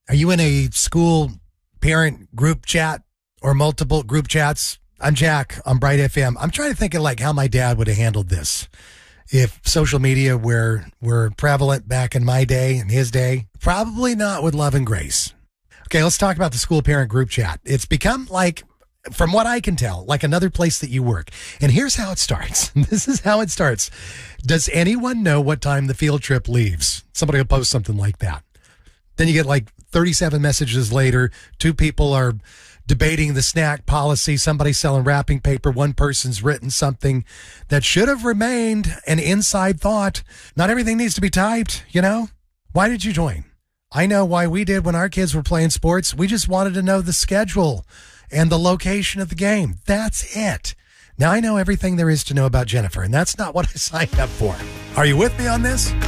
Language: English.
Are you in a school parent group chat or multiple group chats? I'm Jack on Bright FM. I'm trying to think of like how my dad would have handled this if social media were prevalent back in my day and his day. Probably not with love and grace. Okay, let's talk about the school parent group chat. It's become like, from what I can tell, like another place that you work. And here's how it starts. This is how it starts. Does anyone know what time the field trip leaves? Somebody will post something like that. Then you get like 37 messages later. Two people are debating the snack policy. Somebody's selling wrapping paper. One person's written something that should have remained an inside thought. Not everything needs to be typed, you know? Why did you join? I know why we did when our kids were playing sports. We just wanted to know the schedule and the location of the game. That's it. Now I know everything there is to know about Jennifer, and that's not what I signed up for. Are you with me on this?